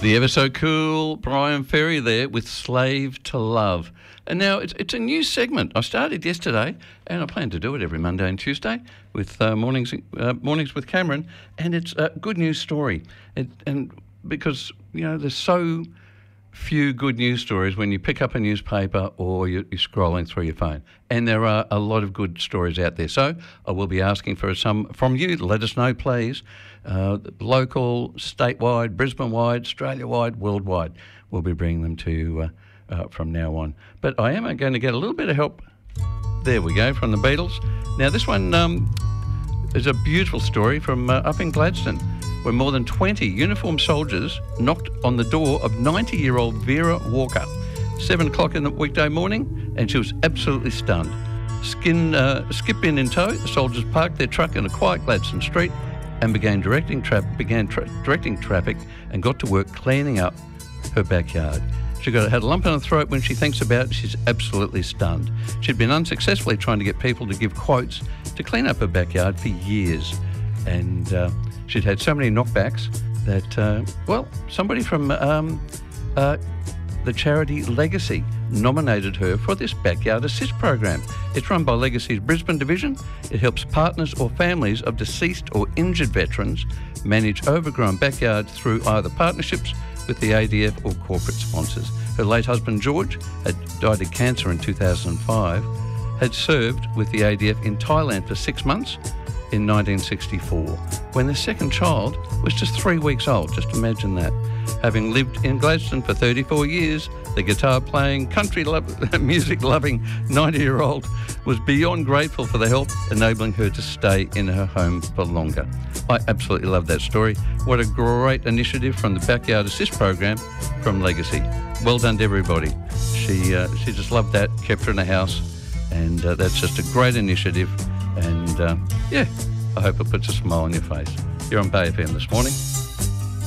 The ever so cool Brian Ferry there with Slave to Love. And now it's a new segment. I started yesterday and I plan to do it every Monday and Tuesday with mornings with Cameron. And it's a good news story. And because, you know, there's so few good news stories when you pick up a newspaper or you're scrolling through your phone. And there are a lot of good stories out there. So I will be asking for some from you. Let us know, please. Local, statewide, Brisbane-wide, Australia-wide, worldwide. We'll be bringing them to you from now on. But I am going to get a little bit of help. There we go, from the Beatles. Now, this one is a beautiful story from up in Gladstone, where more than 20 uniformed soldiers knocked on the door of 90-year-old Vera Walker, 7 o'clock in the weekday morning, and she was absolutely stunned. Skip in tow, the soldiers parked their truck in a quiet Gladstone street and began directing traffic and got to work cleaning up her backyard. She had a lump in her throat. When she thinks about it, she's absolutely stunned. She'd been unsuccessfully trying to get people to give quotes to clean up her backyard for years. And she'd had so many knockbacks that, somebody from the charity Legacy nominated her for this Backyard Assist program. It's run by Legacy's Brisbane division. It helps partners or families of deceased or injured veterans manage overgrown backyards through either partnerships with the ADF or corporate sponsors. Her late husband George had died of cancer in 2005, had served with the ADF in Thailand for 6 months in 1964, when the second child was just 3 weeks old. Just imagine that. Having lived in Gladstone for 34 years, the guitar-playing, music-loving 90-year-old was beyond grateful for the help, enabling her to stay in her home for longer. I absolutely love that story. What a great initiative from the Backyard Assist program from Legacy. Well done to everybody. She just loved that, kept her in the house, and that's just a great initiative. And I hope it puts a smile on your face. You're on Bay FM this morning.